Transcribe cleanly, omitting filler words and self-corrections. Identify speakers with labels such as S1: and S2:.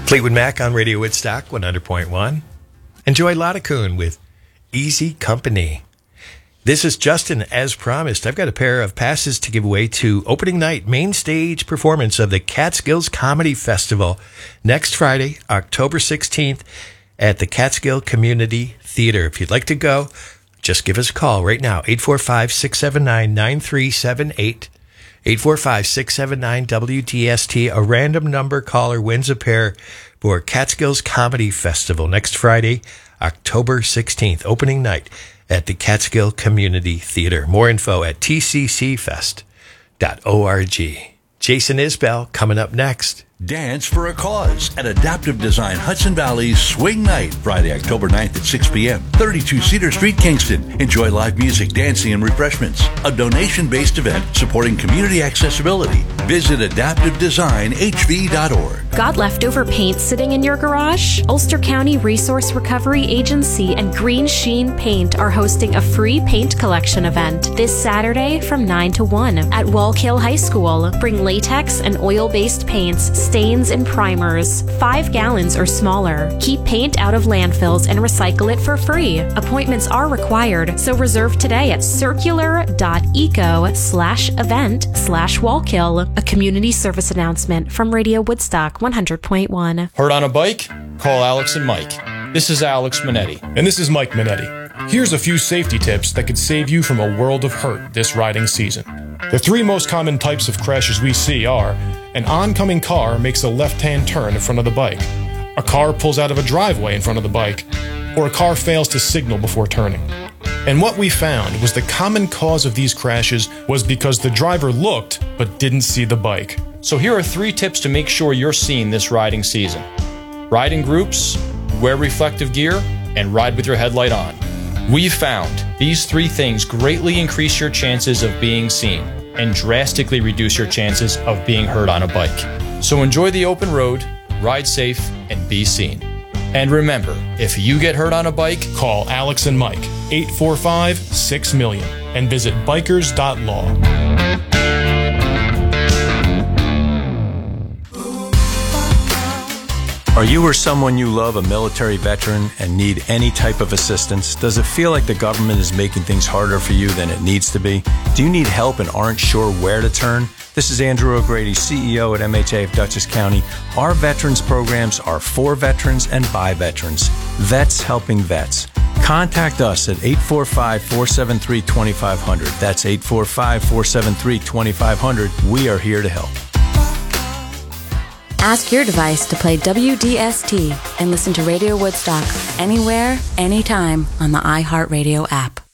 S1: Fleetwood Mac on Radio Woodstock 100.1. Enjoy Lotta Coon with Easy Company. This is Justin. As promised, I've got a pair of passes to give away to opening night main stage performance of the Catskills Comedy Festival next Friday, October 16th at the Catskill Community Theater. If you'd like to go, just give us a call right now, 845-679-9378. 845-679-WDST. A random number caller wins a pair for Catskills Comedy Festival next Friday, October 16th, opening night at the Catskill Community Theater. More info at tccfest.org. Jason Isbell coming up next.
S2: Dance for a Cause at Adaptive Design Hudson Valley's Swing Night, Friday, October 9th at 6 p.m. 32 Cedar Street, Kingston. Enjoy live music, dancing, and refreshments. A donation-based event supporting community accessibility. Visit adaptivedesignhv.org.
S3: Got leftover paint sitting in your garage? Ulster County Resource Recovery Agency and Green Sheen Paint are hosting a free paint collection event this Saturday from 9 to 1 at Wallkill High School. Bring latex and oil-based paints, stains, and primers, 5 gallons or smaller. Keep paint out of landfills and recycle it for free. Appointments are required, so reserve today at circular.eco/event/Wallkill. A community service announcement from Radio Woodstock 100.1.
S4: Hurt on a bike? Call Alex and Mike. This is Alex Minetti.
S5: And this is Mike Minetti. Here's a few safety tips that could save you from a world of hurt this riding season. The 3 most common types of crashes we see are: an oncoming car makes a left-hand turn in front of the bike, a car pulls out of a driveway in front of the bike, or a car fails to signal before turning. And what we found was the common cause of these crashes was because the driver looked but didn't see the bike.
S4: So here are 3 tips to make sure you're seen this riding season. Ride in groups, wear reflective gear, and ride with your headlight on. We've found these 3 things greatly increase your chances of being seen and drastically reduce your chances of being hurt on a bike. So enjoy the open road, ride safe, and be seen. And remember, if you get hurt on a bike,
S5: call Alex and Mike, 845-6-MILLION, and visit bikers.law.
S6: Are you or someone you love a military veteran and need any type of assistance? Does it feel like the government is making things harder for you than it needs to be? Do you need help and aren't sure where to turn? This is Andrew O'Grady, CEO at MHA of Dutchess County. Our veterans programs are for veterans and by veterans. Vets helping vets. Contact us at 845-473-2500. That's 845-473-2500. We are here to help.
S7: Ask your device to play WDST and listen to Radio Woodstock anywhere, anytime on the iHeartRadio app.